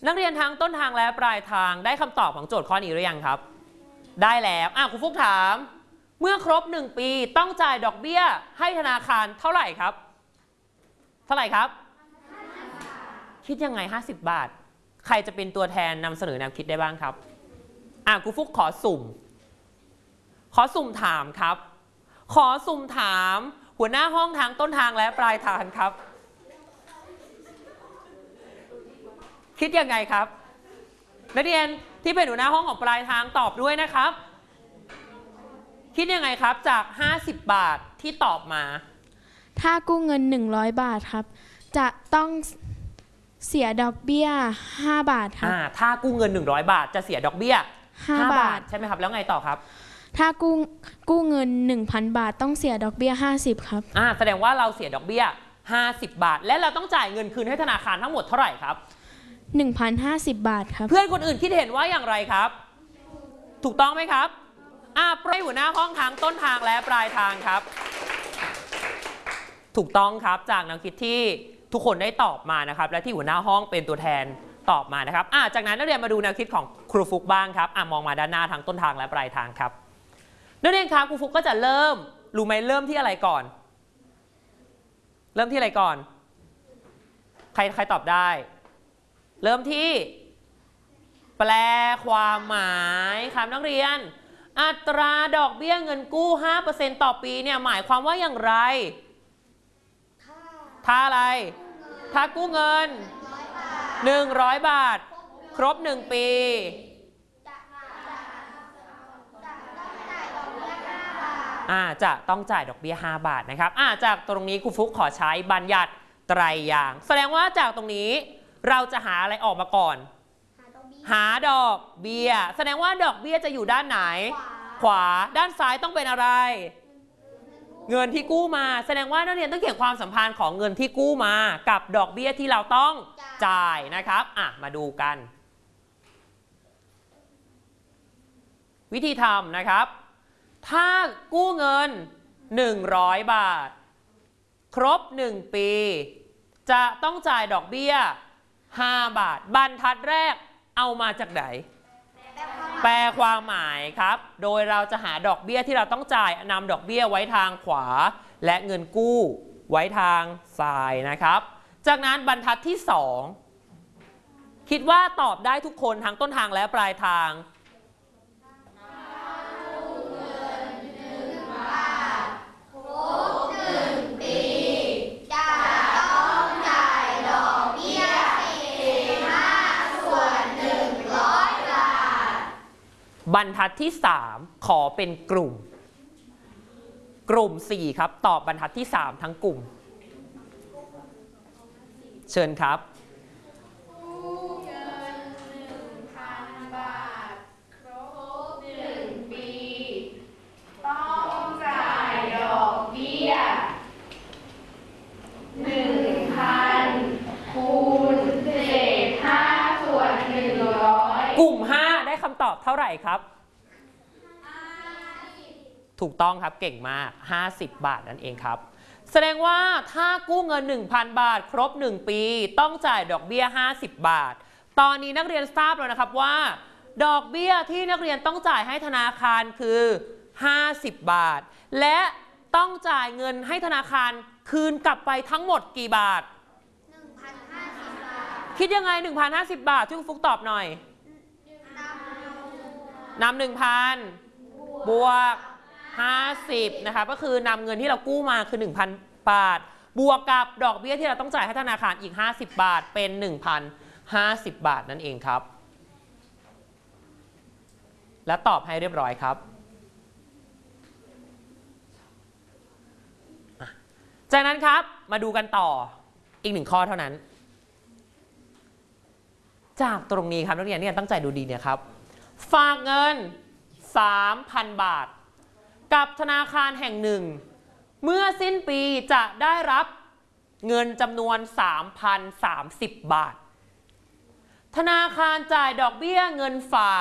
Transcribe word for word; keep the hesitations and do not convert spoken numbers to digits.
นักเรียนทั้งต้นทางและปลายทางได้คำตอบของโจทย์ข้อนี้หรือยังครับได้แล้วอ่ะครูฟุกถามเมื่อครบหนึ่งปีต้องจ่ายดอกเบี้ยให้ธนาคารเท่าไหร่ครับเท่าไหร่ครับคิดยังไงห้าสิบบาทใครจะเป็นตัวแทนนำเสนอแนวคิดได้บ้างครับอ่ะครูฟุกขอสุ่มขอสุ่มถามครับขอสุ่มถามหัวหน้าห้องทั้งต้นทางและปลายทางครับคิดยังไงครับนักเรียนที่เป็นหัวหน้าห้องของปลายทางตอบด้วยนะครับคิดยังไงครับจากห้าสิบบาทที่ตอบมาถ้ากู้เงินหนึ่งร้อยบาทครับจะต้องเสียดอกเบี้ยห้าบาทครับถ้ากู้เงินหนึ่งร้อยบาทจะเสียดอกเบี้ยห้าบาทใช่ไหมครับแล้วไงต่อครับถ้ากู้กู้เงิน หนึ่งพัน บาทต้องเสียดอกเบี้ยห้าสิบครับอ่าแสดงว่าเราเสียดอกเบี้ยห้าสิบบาทและเราต้องจ่ายเงินคืนให้ธนาคารทั้งหมดเท่าไหร่ครับหนึ่งพันห้าสิบบาทครับเพื่อนคนอื่นคิดเห็นว่าอย่างไรครับถูกต้องไหมครับอ่าปลายหัวหน้าห้องทั้งต้นทางและปลายทางครับถูกต้องครับจากแนวคิดที่ทุกคนได้ตอบมานะครับและที่หัวหน้าห้องเป็นตัวแทนตอบมานะครับอ่าจากนั้นนักเรียนมาดูแนวคิดของครูฟุกบ้างครับอ่ามองมาด้านหน้าทั้งต้นทางและปลายทางครับนักเรียนครับครูฟุกก็จะเริ่มรู้ไหมเริ่มที่อะไรก่อนเริ่มที่อะไรก่อนใครใครตอบได้เริ่มที่แปลความหมายครับนักเรียนอัตราดอกเบี้ยเงินกู้ ห้าเปอร์เซ็นต์ ต่อปีเนี่ยหมายความว่าอย่างไรถ้าอะไรถ้ากู้เงินหนึ่งร้อยบาทครบหนึ่งปีอ่าจะต้องจ่ายดอกเบี้ยห้าบาทนะครับอ่าจากตรงนี้ครูฟุกขอใช้บัญญัติไตรยางค์แสดงว่าจากตรงนี้เราจะหาอะไรออกมาก่อนหาดอกเบี้ยแสดงว่าดอกเบี้ยจะอยู่ด้านไหนขวาด้านซ้ายต้องเป็นอะไรเงินที่กู้มาแสดงว่านักเรียนต้องเขียนความสัมพันธ์ของเงินที่กู้มากับดอกเบี้ยที่เราต้องจ่ายนะครับอ่ะมาดูกันวิธีทำนะครับถ้ากู้เงินหนึ่งร้อยบาทครบหนึ่งปีจะต้องจ่ายดอกเบี้ยห้าบาทบรรทัดแรกเอามาจากไหนแปลความหมายครับโดยเราจะหาดอกเบี้ยที่เราต้องจ่ายนำดอกเบี้ยไว้ทางขวาและเงินกู้ไว้ทางซ้ายนะครับจากนั้นบรรทัดที่สองคิดว่าตอบได้ทุกคนทั้งต้นทางและปลายทางบรรทัดที่สามขอเป็นกลุ่มกลุ่มสี่ครับตอบบรรทัดที่สามทั้งกลุ่มเชิญครับกู้เงิน หนึ่งพัน บาทครบหนึ่งปีต้องจ่ายดอกเบี้ย หนึ่งพัน คูณเศษห้าส่วนหนึ่งร้อยกลุ่มห้าได้คำตอบเท่าไหร่ครับถูกต้องครับเก่งมากห้าสิบบาทนั่นเองครับแสดงว่าถ้ากู้เงิน หนึ่งพัน บาทครบหนึ่งปีต้องจ่ายดอกเบี้ยห้าสิบบาทตอนนี้นักเรียนทราบแล้วนะครับว่าดอกเบี้ยที่นักเรียนต้องจ่ายให้ธนาคารคือห้าสิบบาทและต้องจ่ายเงินให้ธนาคารคืนกลับไปทั้งหมดกี่บาท หนึ่งพันห้าสิบ บาทคิดยังไง หนึ่งพันห้าสิบ บาทที่คุณฟุกตอบหน่อยนำ หนึ่งพัน บวกห้าสิบนะคะก็คือนำเงินที่เรากู้มาคือ หนึ่งพัน บาทบวกกับดอกเบี้ยที่เราต้องจ่ายให้ธนาคารอีกห้าสิบบาทเป็น หนึ่งพันห้าสิบ บาทนั่นเองครับและตอบให้เรียบร้อยครับจากนั้นครับมาดูกันต่ออีกหนึ่งข้อเท่านั้นจากตรงนี้ครับนักเรียนเนี่ยตั้งใจดูดีเนี่ยครับฝากเงิน สามพัน บาทกับธนาคารแห่งหนึ่งเมื่อสิ้นปีจะได้รับเงินจำนวน สามพันสามสิบ บาทธนาคารจ่ายดอกเบี้ยเงินฝาก